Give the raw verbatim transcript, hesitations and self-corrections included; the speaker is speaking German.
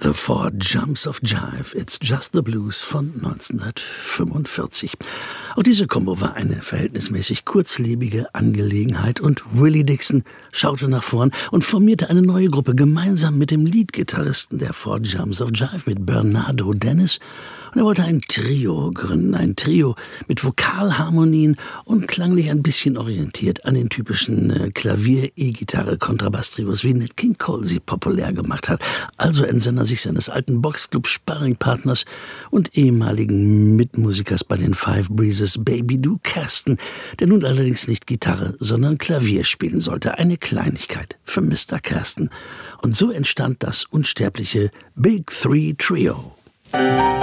The Four Jumps of Jive, It's Just the Blues von neunzehnhundertfünfundvierzig. Auch diese Kombo war eine verhältnismäßig kurzlebige Angelegenheit und Willie Dixon schaute nach vorn und formierte eine neue Gruppe gemeinsam mit dem Leadgitarristen der Four Jumps of Jive, mit Bernardo Dennis. Und er wollte ein Trio gründen, ein Trio mit Vokalharmonien und klanglich ein bisschen orientiert an den typischen äh, Klavier-, E-Gitarre-, Kontrabass-Trios, wie Nat King Cole sie populär gemacht hat. Also entsann er sich seines alten Boxclub-Sparringpartners und ehemaligen Mitmusikers bei den Five Breezes, Baby Doo Kasten, der nun allerdings nicht Gitarre, sondern Klavier spielen sollte. Eine Kleinigkeit für Mister Kasten. Und so entstand das unsterbliche Big Three Trio.